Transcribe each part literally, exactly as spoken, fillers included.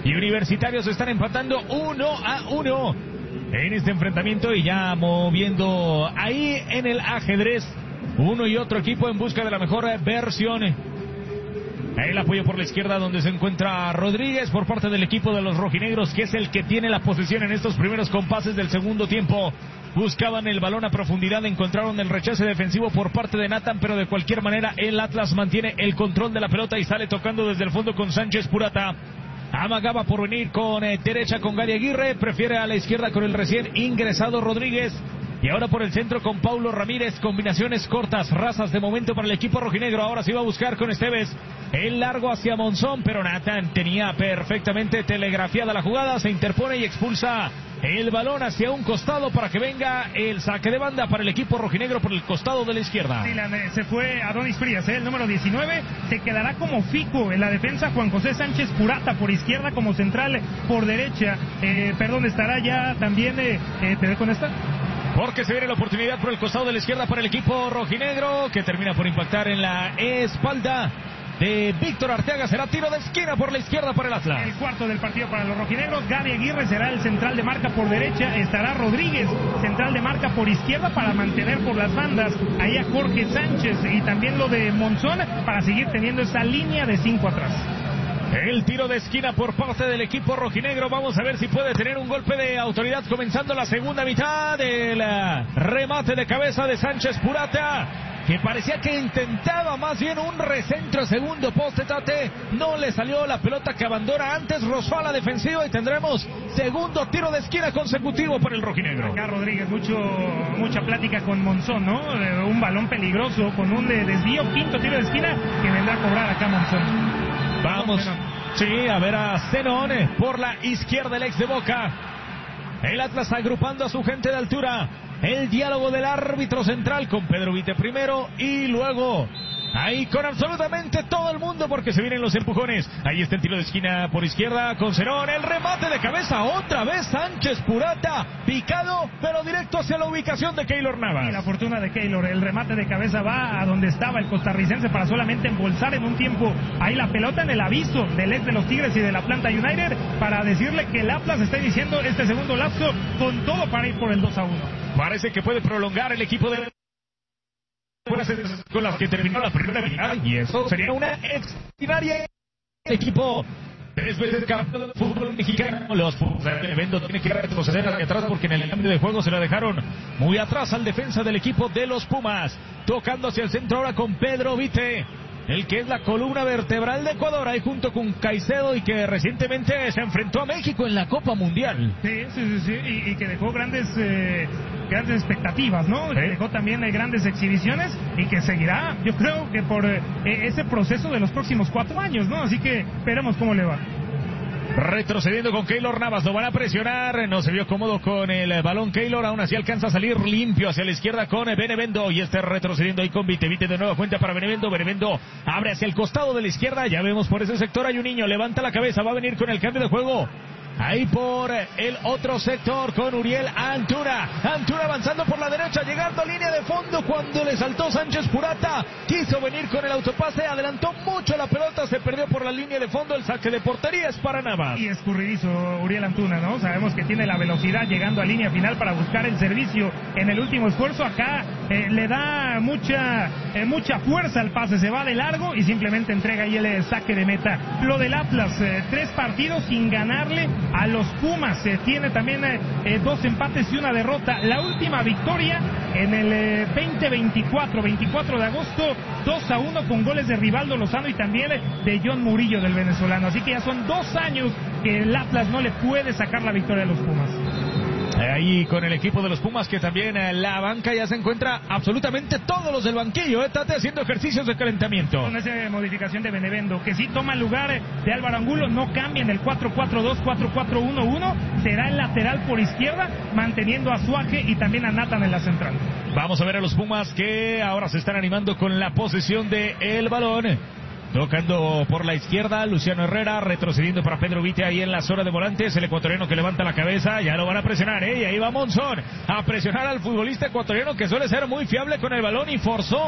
y Universitarios están empatando uno a uno en este enfrentamiento y ya moviendo ahí en el ajedrez uno y otro equipo en busca de la mejor versión. El apoyo por la izquierda donde se encuentra Rodríguez por parte del equipo de los rojinegros, que es el que tiene la posesión en estos primeros compases del segundo tiempo. Buscaban el balón a profundidad, encontraron el rechace defensivo por parte de Nathan, pero de cualquier manera el Atlas mantiene el control de la pelota y sale tocando desde el fondo con Sánchez Purata. Amagaba por venir con eh, derecha con Gary Aguirre, prefiere a la izquierda con el recién ingresado Rodríguez. Y ahora por el centro con Paulo Ramírez, combinaciones cortas, rasas de momento para el equipo rojinegro. Ahora se va a buscar con Esteves, el largo hacia Monzón, pero Nathan tenía perfectamente telegrafiada la jugada, se interpone y expulsa el balón hacia un costado para que venga el saque de banda para el equipo rojinegro por el costado de la izquierda. Sí, la, se fue Adonis Frías, ¿eh? El número diecinueve, se quedará como fijo en la defensa Juan José Sánchez Purata por izquierda, como central por derecha, eh, perdón, estará ya también, eh, eh, ¿te ve con esta? Porque se viene la oportunidad por el costado de la izquierda para el equipo rojinegro, que termina por impactar en la espalda de Víctor Arteaga. Será tiro de esquina por la izquierda para el Atlas. El cuarto del partido para los rojinegros. Gary Aguirre será el central de marca por derecha. Estará Rodríguez, central de marca por izquierda, para mantener por las bandas ahí a Jorge Sánchez. Y también lo de Monzón para seguir teniendo esa línea de cinco atrás. El tiro de esquina por parte del equipo rojinegro. Vamos a ver si puede tener un golpe de autoridad comenzando la segunda mitad. Del remate de cabeza de Sánchez Purata, que parecía que intentaba más bien un recentro segundo poste. Tate, no le salió la pelota que abandona antes, rozó a la defensiva y tendremos segundo tiro de esquina consecutivo para el rojinegro. Acá Rodríguez, mucho, mucha plática con Monzón, ¿no? Un balón peligroso con un desvío, quinto tiro de esquina que vendrá a cobrar acá Monzón. Vamos, sí, a ver a Zenón por la izquierda, el ex de Boca. El Atlas agrupando a su gente de altura. El diálogo del árbitro central con Pedro Vite primero y luego ahí con absolutamente todo el mundo porque se vienen los empujones. Ahí está el tiro de esquina por izquierda con Zenón. El remate de cabeza otra vez Sánchez Purata, picado pero directo hacia la ubicación de Keylor Navas. Y la fortuna de Keylor, el remate de cabeza va a donde estaba el costarricense para solamente embolsar en un tiempo ahí la pelota en el aviso del ex de los Tigres y de la Atlanta United para decirle que el Atlas está iniciando este segundo lapso con todo para ir por el dos a uno. Parece que puede prolongar el equipo de con las que terminó la primera mitad y eso sería una extraordinaria equipo. Tres veces campeón del fútbol mexicano. Los Pumas de Benevendo tienen que retroceder hacia atrás porque en el cambio de juego se la dejaron muy atrás al defensa del equipo de los Pumas. Tocando hacia el centro ahora con Pedro Vite, el que es la columna vertebral de Ecuador, ahí junto con Caicedo y que recientemente se enfrentó a México en la Copa Mundial. Sí, sí, sí, sí. Y, y que dejó grandes eh, grandes expectativas, ¿no? ¿Sí? Que dejó también eh, grandes exhibiciones y que seguirá, yo creo que por eh, ese proceso de los próximos cuatro años, ¿no? Así que veremos cómo le va. Retrocediendo con Keylor Navas, lo van a presionar, no se vio cómodo con el balón Keylor, aún así alcanza a salir limpio hacia la izquierda con Benevendo y este retrocediendo ahí con Vite, Vite de nueva cuenta para Benevendo, Benevendo abre hacia el costado de la izquierda, ya vemos por ese sector hay un niño, levanta la cabeza, va a venir con el cambio de juego. Ahí por el otro sector con Uriel Antuna. Antuna avanzando por la derecha, llegando a línea de fondo cuando le saltó Sánchez Purata. Quiso venir con el autopase, adelantó mucho la pelota, se perdió por la línea de fondo. El saque de portería es para Navas. Y escurridizo Uriel Antuna, ¿no? Sabemos que tiene la velocidad llegando a línea final para buscar el servicio en el último esfuerzo. Acá eh, le da mucha, eh, mucha fuerza al pase, se va de largo y simplemente entrega ahí el saque de meta. Lo del Atlas, eh, tres partidos sin ganarle a los Pumas, eh, tiene también eh, dos empates y una derrota. La última victoria en el eh, veinte veinticuatro, veinticuatro de agosto, dos a uno con goles de Rivaldo Lozano y también de John Murillo del venezolano. Así que ya son dos años que el Atlas no le puede sacar la victoria a los Pumas. Ahí con el equipo de los Pumas que también eh, la banca ya se encuentra absolutamente todos los del banquillo, eh, Tate, haciendo ejercicios de calentamiento. Con esa modificación de Benevendo, que sí toma lugar de Álvaro Angulo, no cambia en el cuatro cuatro dos, cuatro cuatro uno uno, será el lateral por izquierda, manteniendo a Suaje y también a Nathan en la central. Vamos a ver a los Pumas que ahora se están animando con la posesión de el balón. Tocando por la izquierda, Luciano Herrera, retrocediendo para Pedro Vite ahí en la zona de volantes, el ecuatoriano que levanta la cabeza, ya lo van a presionar, ¿eh? Y ahí va Monzón a presionar al futbolista ecuatoriano que suele ser muy fiable con el balón y forzó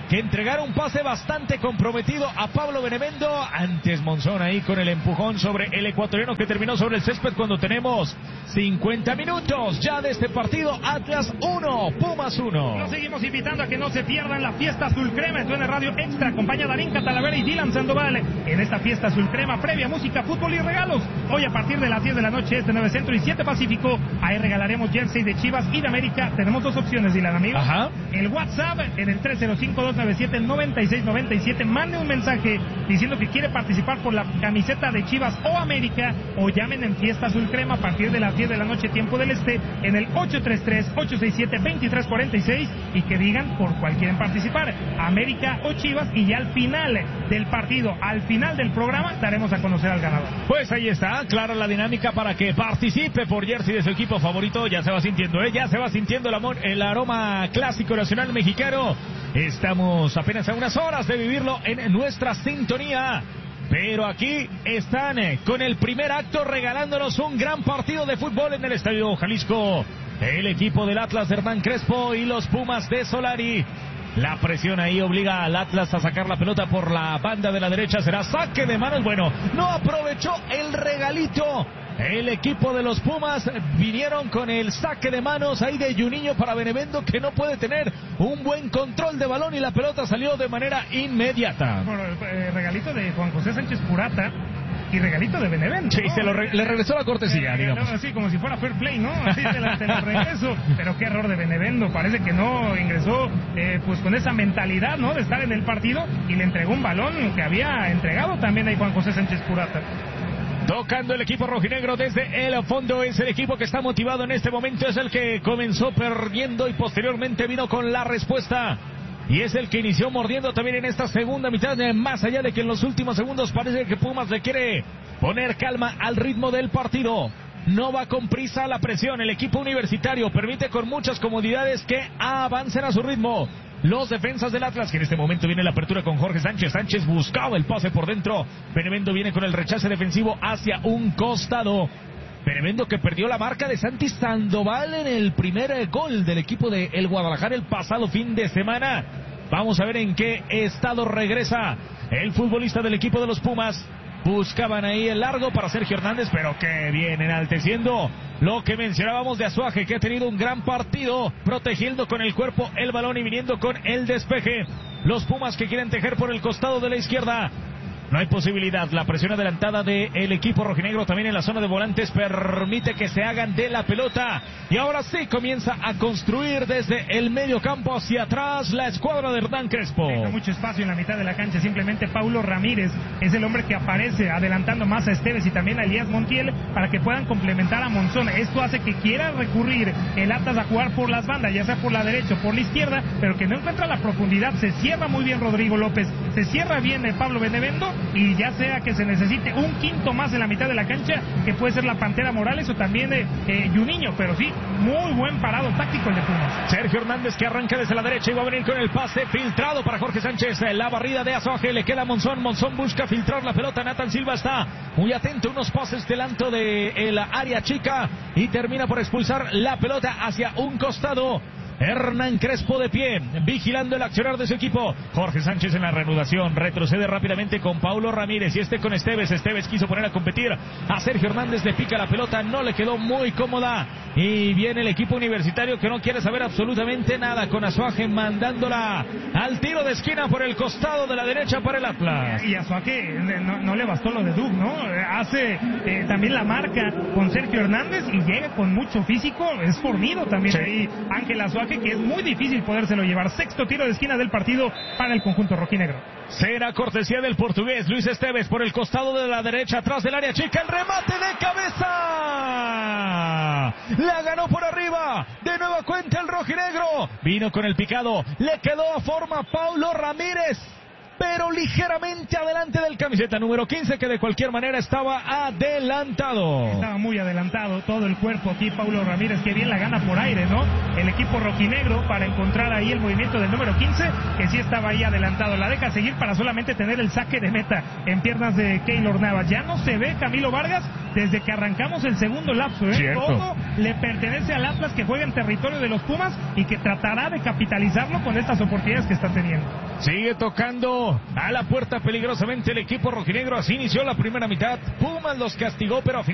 que entregara un pase bastante comprometido a Pablo Benevendo. Antes Monzón ahí con el empujón sobre el ecuatoriano que terminó sobre el césped cuando tenemos cincuenta minutos ya de este partido. Atlas uno, Pumas uno. Nos seguimos invitando a que no se pierdan la fiesta azul crema en T Radio Extra. Acompaña a Darín Catalavera y Dylan Sandoval en esta fiesta azul crema, previa música, fútbol y regalos. Hoy a partir de las diez de la noche, este nueve Centro y siete Pacífico. Ahí regalaremos jersey de Chivas y de América. Tenemos dos opciones, Dylan, amigo. Ajá. El WhatsApp en el tres cero cinco, dos nueve siete, nueve seis nueve siete. Mande un mensaje diciendo que quiere participar por la camiseta de Chivas o América, o llamen en fiesta azul crema a partir de las diez de la noche, tiempo del este, en el ocho tres tres, ocho seis siete, dos tres cuatro seis, y que digan por cuál quieren participar, América o Chivas, y ya al final del partido, al final del programa, daremos a conocer al ganador. Pues ahí está, clara la dinámica para que participe por jersey de su equipo favorito. Ya se va sintiendo, ¿eh? Ya se va sintiendo el, amor, el aroma clásico nacional mexicano. Estamos apenas a unas horas de vivirlo en nuestra sintonía. Pero aquí están con el primer acto regalándonos un gran partido de fútbol en el Estadio Jalisco. El equipo del Atlas de Hernán Crespo y los Pumas de Solari. La presión ahí obliga al Atlas a sacar la pelota por la banda de la derecha. Será saque de manos. Bueno, no aprovechó el regalito. El equipo de los Pumas vinieron con el saque de manos ahí de Juninho para Benevendo, que no puede tener un buen control de balón, y la pelota salió de manera inmediata. Bueno, el regalito de Juan José Sánchez Purata y regalito de Benevento. Sí, ¿no? se lo re le regresó la cortesía, eh, digamos. Así como si fuera fair play, ¿no? Así te la, te la regreso. Pero qué error de Benevendo. Parece que no ingresó eh, pues con esa mentalidad, ¿no? De estar en el partido, y le entregó un balón que había entregado también ahí Juan José Sánchez Purata. Tocando el equipo rojinegro desde el fondo, es el equipo que está motivado en este momento, es el que comenzó perdiendo y posteriormente vino con la respuesta. Y es el que inició mordiendo también en esta segunda mitad, más allá de que en los últimos segundos parece que Pumas le quiere poner calma al ritmo del partido. No va con prisa la presión, el equipo universitario permite con muchas comodidades que avancen a su ritmo los defensas del Atlas, que en este momento viene la apertura con Jorge Sánchez. Sánchez buscaba el pase por dentro. Benevendo viene con el rechace defensivo hacia un costado. Benevendo que perdió la marca de Santi Sandoval en el primer gol del equipo de el Guadalajara el pasado fin de semana. Vamos a ver en qué estado regresa el futbolista del equipo de los Pumas. Buscaban ahí el largo para Sergio Hernández, pero que bien enalteciendo lo que mencionábamos de Azuaje, que ha tenido un gran partido, protegiendo con el cuerpo el balón y viniendo con el despeje. Los Pumas que quieren tejer por el costado de la izquierda. No hay posibilidad. La presión adelantada del equipo rojinegro también en la zona de volantes permite que se hagan de la pelota. Y ahora sí comienza a construir desde el medio campo hacia atrás la escuadra de Hernán Crespo. Deja mucho espacio en la mitad de la cancha. Simplemente Paulo Ramírez es el hombre que aparece adelantando más a Esteves y también a Elías Montiel para que puedan complementar a Monzón. Esto hace que quiera recurrir el Atlas a jugar por las bandas, ya sea por la derecha o por la izquierda, pero que no encuentra la profundidad. Se cierra muy bien Rodrigo López, se cierra bien el Pablo Benevendo, y ya sea que se necesite un quinto más en la mitad de la cancha, que puede ser la Pantera Morales o también de eh, Juninho, pero sí, muy buen parado táctico el de Pumas. Sergio Hernández que arranca desde la derecha y va a venir con el pase filtrado para Jorge Sánchez. La barrida de Azuaje, le queda a Monzón. Monzón busca filtrar la pelota. Nathan Silva está muy atento, unos pases delante de el área chica y termina por expulsar la pelota hacia un costado. Hernán Crespo de pie, vigilando el accionar de su equipo. Jorge Sánchez en la reanudación, retrocede rápidamente con Paulo Ramírez y este con Esteves. Esteves quiso poner a competir a Sergio Hernández, le pica la pelota, no le quedó muy cómoda. Y viene el equipo universitario que no quiere saber absolutamente nada, con Azuaje mandándola al tiro de esquina por el costado de la derecha para el Atlas. Y Azuaje no, no le bastó lo de Dug, ¿no? Hace eh, también la marca con Sergio Hernández y llega con mucho físico, es fornido también sí. Ahí Ángel Azuaje, que es muy difícil podérselo llevar. Sexto tiro de esquina del partido para el conjunto rojinegro. Será cortesía del portugués Luis Esteves por el costado de la derecha, atrás del área chica, el remate de cabeza. La ganó por arriba, de nueva cuenta el rojinegro. Vino con el picado, le quedó a forma Paulo Ramírez, pero ligeramente adelante del camiseta número quince, que de cualquier manera estaba adelantado. Estaba muy adelantado todo el cuerpo aquí Paulo Ramírez, que bien la gana por aire, ¿no? El equipo rojinegro para encontrar ahí el movimiento del número quince, que sí estaba ahí adelantado. La deja seguir para solamente tener el saque de meta en piernas de Keylor Navas. Ya no se ve Camilo Vargas desde que arrancamos el segundo lapso, ¿eh? Todo le pertenece al Atlas, que juega en territorio de los Pumas y que tratará de capitalizarlo con estas oportunidades que está teniendo. Sigue tocando a la puerta peligrosamente el equipo rojinegro. Así inició la primera mitad. Pumas los castigó, pero a final